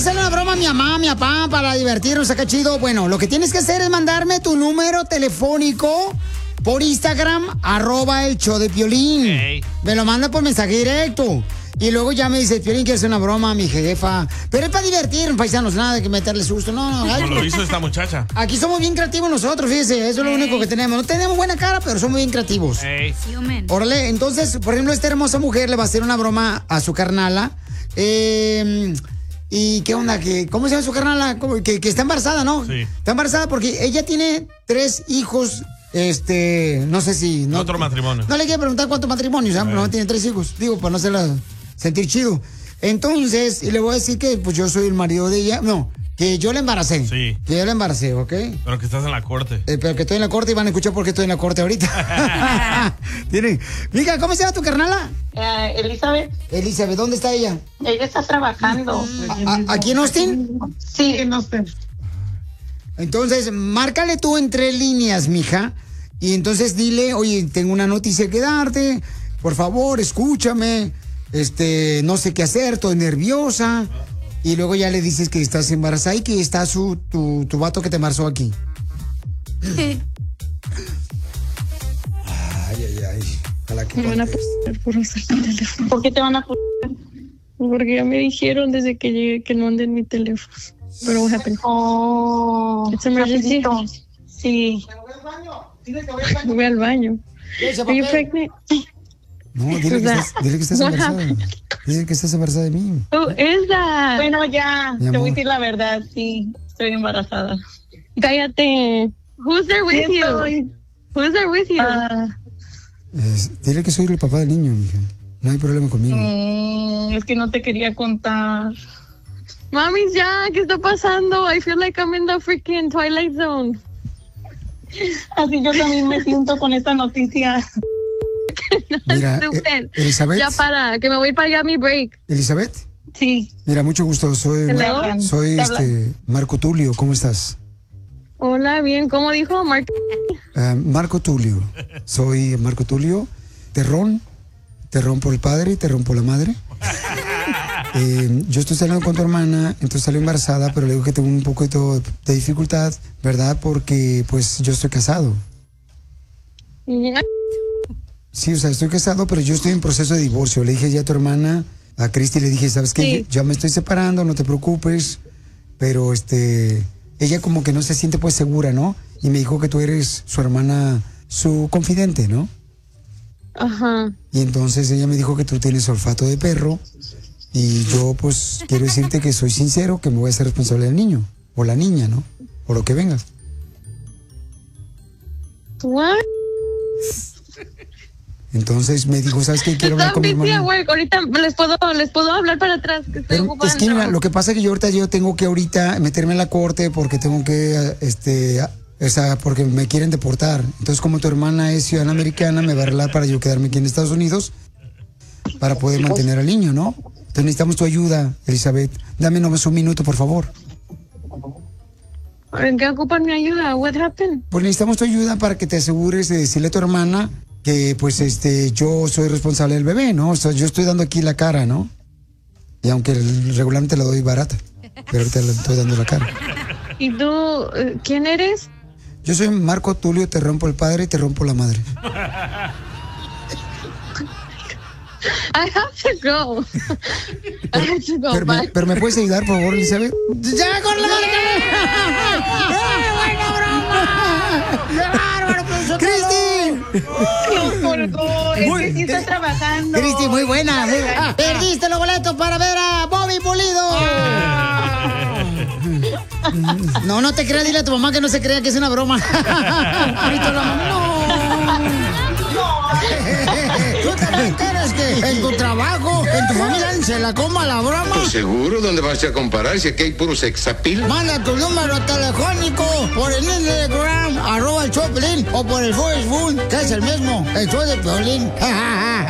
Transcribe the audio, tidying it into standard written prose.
hacerle una broma a mi mamá, a mi papá, para divertirnos acá chido. Bueno, lo que tienes que hacer es mandarme tu número telefónico por Instagram, @el-show-de-Piolín. Okay. Me lo manda por mensaje directo. Y luego ya me dice, Piolín, quiero hacer una broma a mi jefa. Pero es para divertir, paisanos, nada de que meterle susto. No. Como lo hizo esta muchacha. Aquí somos bien creativos nosotros, fíjese. Eso es lo único que tenemos. No tenemos buena cara, pero somos bien creativos. Sí, Órale, entonces, por ejemplo, esta hermosa mujer le va a hacer una broma a su carnala. ¿Y qué onda? ¿Cómo se llama su carnala? Que está embarazada, ¿no? Sí. Está embarazada porque ella tiene 3 hijos. No sé si... No, otro matrimonio. No le quiero preguntar cuántos matrimonios, ¿sabes? No, tiene 3 hijos. Digo, para no hacerla sentir chido. Entonces, y le voy a decir que pues yo soy el marido de ella. No, que yo la embaracé. Sí. Que yo la embaracé, ¿ok? Pero que estás en la corte. Pero que estoy en la corte y van a escuchar por qué estoy en la corte ahorita. Mija, ¿cómo se llama tu carnala? Elizabeth. Elizabeth, ¿dónde está ella? Ella está trabajando. ¿Aquí en Austin? Sí, en Austin. Entonces, márcale tú en 3 líneas, mija. Y entonces dile, oye, tengo una noticia que darte. Por favor, escúchame. No sé qué hacer, estoy nerviosa. Y luego ya le dices que estás embarazada y que está tu vato que te embarazó aquí. Ay. Ojalá que me van a poner por usar mi teléfono. ¿Por qué te van a poner? Porque ya me dijeron desde que llegué que no anden mi teléfono. Pero what happened? Oh, it's emergency. Sí. Voy al baño. Are you pregnant? No, dile que estás embarazada. Dile que estás embarazada de mí. Who is that? Bueno, ya, Mi te voy a amor. decir la verdad, sí, estoy embarazada. Cállate. Who's there with Sí, you? estoy. Who's there with you? Dile que soy el papá del niño, mija. No hay problema conmigo. Es que no te quería contar. Mami, ya, ¿qué está pasando? I feel like I'm in the freaking Twilight Zone. Así yo también me siento con esta noticia. Mira, Stupid. Elizabeth. Ya para, que me voy para allá a mi break. Elizabeth. Sí. Mira, mucho gusto. Soy Hello. Marco Tulio. ¿Cómo estás? Hola, bien. ¿Cómo dijo? Marco Tulio. Soy Marco Tulio. Terrón por el padre y terrón por la madre. Yo estoy saliendo con tu hermana, entonces salió embarazada, pero le digo que tengo un poco de dificultad, ¿verdad? Porque pues yo estoy casado. Sí, o sea, estoy casado, pero yo estoy en proceso de divorcio. Le dije ya a tu hermana, a Cristi, le dije, ¿sabes qué? Sí. Ya me estoy separando, no te preocupes. Pero ella como que no se siente pues segura, ¿no? Y me dijo que tú eres su hermana, su confidente, ¿no? Ajá. Y entonces ella me dijo que tú tienes olfato de perro. Y yo pues quiero decirte que soy sincero, que me voy a ser responsable del niño. O la niña, ¿no? O lo que venga. What? Entonces me dijo, ¿sabes qué? Quiero hablar Están con mi busy at hermano. work. Ahorita les puedo hablar para atrás, que estoy Pero ocupando. es que mira, lo que pasa es que yo tengo que ahorita meterme en la corte porque tengo que, porque me quieren deportar. Entonces, como tu hermana es ciudadana americana, me va a arreglar para yo quedarme aquí en Estados Unidos para poder mantener al niño, ¿no? Entonces necesitamos tu ayuda, Elizabeth. Dame nomás un minuto, por favor. ¿En qué ocupan mi ayuda? What happened? Pues necesitamos tu ayuda para que te asegures de decirle a tu hermana que, pues, yo soy responsable del bebé, ¿no? O sea, yo estoy dando aquí la cara, ¿no? Y aunque regularmente la doy barata, pero ahorita le estoy dando la cara. ¿Y tú, quién eres? Yo soy Marco Tulio, te rompo el padre y te rompo la madre. I have to go. I have to go. Bye. Pero me puedes ayudar, por favor, Elizabeth. ¡Ya con la buena broma! ¡Qué bárbaro, profesor! ¡Cristi! Nos colgó, es que sí está trabajando. Cristi, muy buena. Perdiste los boletos para ver a Bobby Pulido. No te creas, dile a tu mamá que no se crea que es una broma. Ahorita la mamá, no. ¿Tú también quieres que en tu trabajo, en tu familia, se la coma la broma? Pues seguro, ¿dónde vas a comparar si aquí hay puro sexapil? Manda tu número telefónico por el Instagram, @el show de Piolín, o por el Facebook, que es el mismo, el show de Piolín.